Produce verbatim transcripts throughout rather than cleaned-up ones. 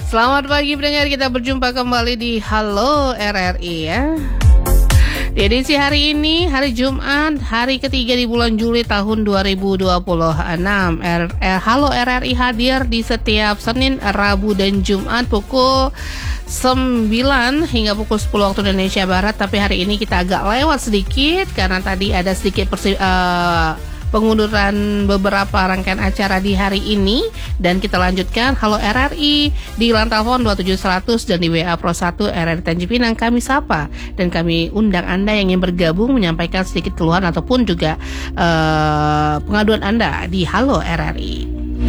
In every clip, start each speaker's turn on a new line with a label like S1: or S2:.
S1: Selamat pagi pendengar, kita berjumpa kembali di Halo R R I ya. Di edisi hari ini, hari Jumat, hari ketiga di bulan Juli tahun dua ribu dua puluh enam. R- R- Halo R R I hadir di setiap Senin, Rabu, dan Jumat pukul sembilan hingga pukul sepuluh waktu Indonesia Barat. Tapi hari ini kita agak lewat sedikit karena tadi ada sedikit persi- uh, pengunduran beberapa rangkaian acara di hari ini. Dan kita lanjutkan Halo R R I di lantai telepon dua tujuh seratus dan di W A Pro satu R R I Tanjung Pinang. Kami sapa dan kami undang Anda yang ingin bergabung menyampaikan sedikit keluhan ataupun juga uh, pengaduan Anda di Halo R R I.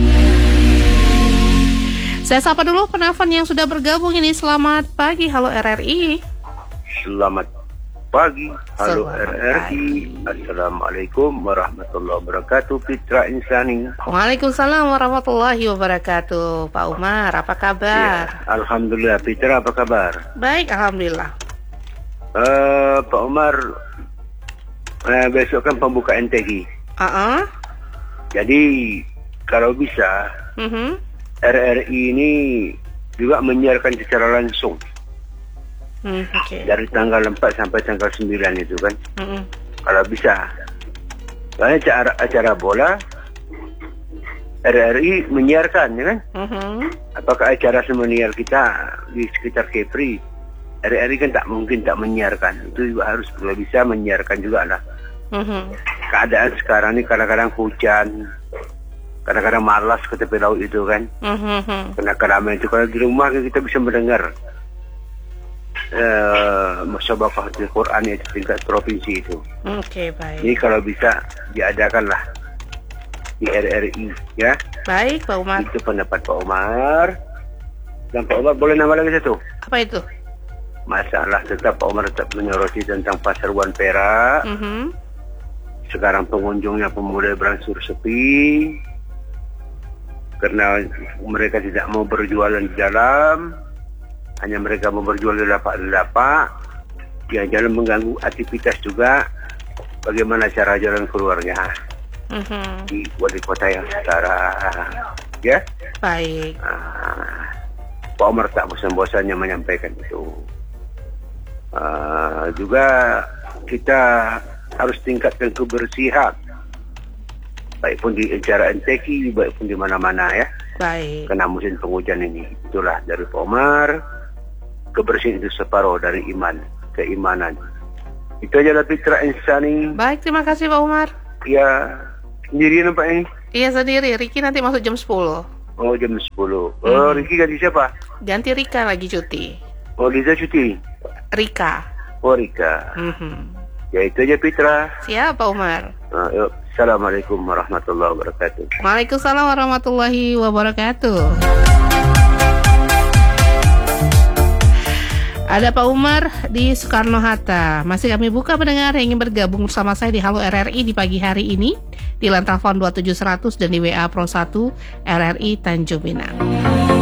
S1: Saya sapa dulu penelpon yang sudah bergabung ini. Selamat pagi Halo R R I.
S2: Selamat pagi Halo
S1: Selamat
S2: R R I. Assalamualaikum warahmatullahi wabarakatuh. Fitra Insani.
S1: Waalaikumsalam warahmatullahi wabarakatuh. Pak Umar, apa kabar?
S2: Ya, Alhamdulillah. Fitra, apa kabar?
S1: Baik, Alhamdulillah.
S2: Uh, Pak Umar, uh, besok kan pembukaan T G.
S1: Uh-uh.
S2: Jadi kalau bisa
S1: Uh-huh.
S2: R R I ini juga menyiarkan secara langsung
S1: Hmm, okay.
S2: dari tanggal empat sampai tanggal sembilan itu kan.
S1: Uh-uh.
S2: Kalau bisa. Karena acara, acara bola R R I menyiarkan ya kan.
S1: Uh-huh.
S2: Apakah acara semenial kita di sekitar Kepri, R R I kan tak mungkin tak menyiarkan. Itu juga harus kalau bisa menyiarkan juga lah.
S1: Uh-huh.
S2: Keadaan sekarang ini kadang-kadang hujan, kadang-kadang malas ke tepi laut itu kan.
S1: Uh-huh.
S2: Karena keramaian itu kalau di rumah kan kita bisa mendengar uh, musabaqah Al-Quran itu tingkat provinsi itu.
S1: Oke, okay, baik.
S2: Jadi kalau bisa diadakanlah di R R I ya.
S1: Baik, Pak Umar.
S2: Itu pendapat Pak Umar. Dan Pak Umar boleh nambah lagi satu.
S1: Apa itu?
S2: Masalah tetap Pak Umar tetap menyoroti tentang Pasar Wan Perak.
S1: Uh-huh.
S2: Sekarang pengunjungnya pun mulai berangsur sepi karena mereka tidak mau berjualan di dalam, hanya mereka mau berjual di lapak-lapak. Yang jalan mengganggu aktivitas juga. Bagaimana cara jalan keluarnya
S1: Uh-huh.
S2: di wali kota yang sekarang, ya?
S1: Baik.
S2: Ah, Pak Umar tak bosan-bosannya menyampaikan itu. Uh, juga kita harus tingkatkan kebersihan, baik pun di acara N T Q, baik pun di mana-mana ya.
S1: Baik.
S2: Karena musim penghujan ini. Itulah dari Pak Umar. Kebersihan itu separuh dari iman, keimanan. Itu aja Fitra Insani.
S1: Baik, terima kasih Pak Umar.
S2: Ya, sendirian Pak ini?
S1: Iya sendiri, Riki nanti masuk jam sepuluh.
S2: Oh, jam sepuluh. Oh,
S1: Hmm.
S2: Riki ganti siapa?
S1: Ganti Rika lagi cuti.
S2: Oh, Liza cuti.
S1: Rika.
S2: Oh, Rika.
S1: Uh-huh.
S2: Ya itu aja Fitra.
S1: Siap Pak Umar.
S2: Uh, yuk. Assalamualaikum warahmatullahi wabarakatuh.
S1: Waalaikumsalam warahmatullahi wabarakatuh. Ada Pak Umar di Soekarno-Hatta. Masih kami buka pendengar yang ingin bergabung bersama saya di Halo R R I di pagi hari ini di lantai telepon dua tujuh seratus dan di W A Pro satu R R I Tanjung Pinang.